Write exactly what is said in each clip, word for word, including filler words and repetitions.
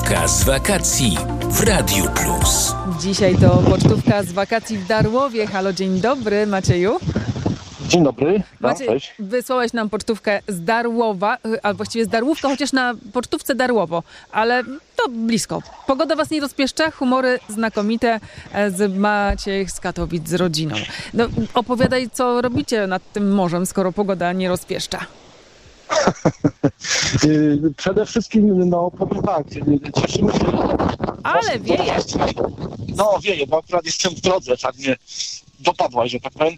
Pocztówka z wakacji w Radiu Plus. Dzisiaj to pocztówka z wakacji w Darłowie. Halo, dzień dobry, Macieju. Dzień dobry. Maciej, Cześć. wysłałeś nam pocztówkę z Darłowa, a właściwie z Darłówka, chociaż na pocztówce Darłowo, ale to blisko. Pogoda was nie rozpieszcza, humory znakomite z Maciej z Katowic z rodziną. No, opowiadaj, co robicie nad tym morzem, skoro pogoda nie rozpieszcza. Przede wszystkim, no powiem tak, cieszymy się. Ale wieje. No wieje, bo akurat jestem w drodze, tak mnie dopadłaś, że tak powiem.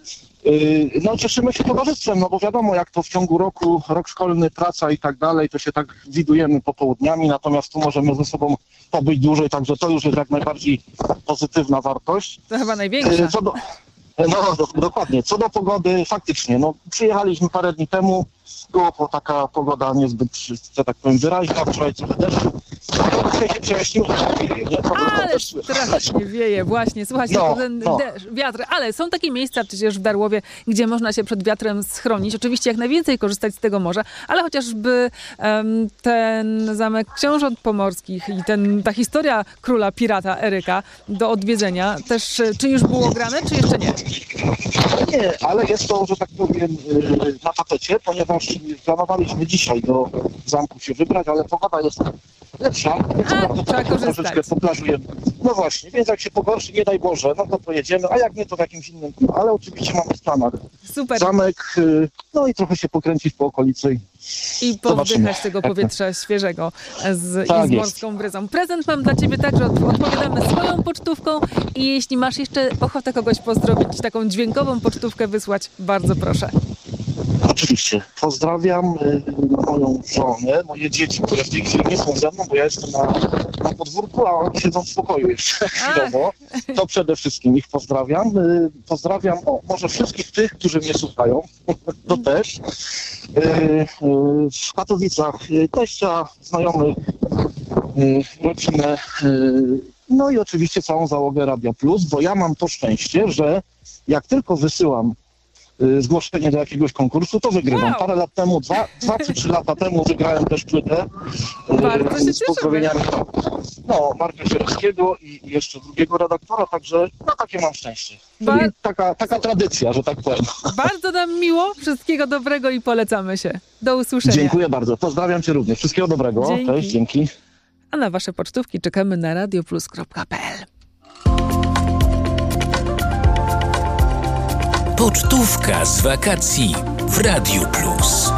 No cieszymy się towarzystwem, no bo wiadomo, jak to w ciągu roku, rok szkolny, praca i tak dalej, to się tak widujemy popołudniami, natomiast tu możemy ze sobą pobyć dłużej, także to już jest jak najbardziej pozytywna wartość. To chyba największa. Co do, no do, dokładnie, co do pogody, faktycznie, no przyjechaliśmy parę dni temu, było taka pogoda niezbyt, że tak powiem, wyraźna, wczoraj trochę deszczu, no dzisiaj się przejaśniło, nie? To Ale strasznie wieje, właśnie, słuchajcie, No, ten no. deszcz, wiatr, ale są takie miejsca przecież w Darłowie, gdzie można się przed wiatrem schronić, oczywiście jak najwięcej korzystać z tego morza, ale chociażby um, ten zamek Książąt Pomorskich i ten, ta historia króla pirata Eryka do odwiedzenia też, czy już było grane, czy jeszcze nie? Nie, ale jest to, że tak powiem, na tapecie, ponieważ planowaliśmy dzisiaj do zamku się wybrać, ale pogoda jest lepsza, więc A, to trzeba tak korzystać. troszeczkę poplażujemy. No właśnie, więc jak się pogorszy, nie daj Boże, no to pojedziemy, a jak nie, to w jakimś innym, ale oczywiście mamy w planach Super. zamek, no i trochę się pokręcić po okolicy. I powdychać tego powietrza świeżego z, Tak i z jest. morską bryzą. Prezent mam dla ciebie także, od, odpowiadamy swoją pocztówką i jeśli masz jeszcze ochotę kogoś pozdrowić, taką dźwiękową pocztówkę wysłać, bardzo proszę. Oczywiście. Pozdrawiam y, moją żonę, moje dzieci, które w tej chwili nie są ze mną, bo ja jestem na, na podwórku, a oni siedzą w spokoju jeszcze chwilowo. To przede wszystkim ich pozdrawiam. Y, pozdrawiam o, może wszystkich tych, którzy mnie słuchają. To też. Y, y, w Katowicach y, teścia, znajomych, y, rodzinę, y, no i oczywiście całą załogę Radia Plus, bo ja mam to szczęście, że jak tylko wysyłam zgłoszenie do jakiegoś konkursu, to wygrywam. Wow. Parę lat temu, dwa, dwa czy trzy lata temu wygrałem też płytę Bardzo się z pozdrowieniami no, Marka Sierowskiego i i jeszcze drugiego redaktora, także no takie mam szczęście. Czyli Bar- taka, taka tradycja, że tak powiem. Bardzo nam miło, wszystkiego dobrego i polecamy się. Do usłyszenia. Dziękuję bardzo. Pozdrawiam cię również. Wszystkiego dobrego. Dzięki. Cześć, dzięki. A na wasze pocztówki czekamy na radioplus kropka p l. Pocztówka z wakacji w Radiu Plus.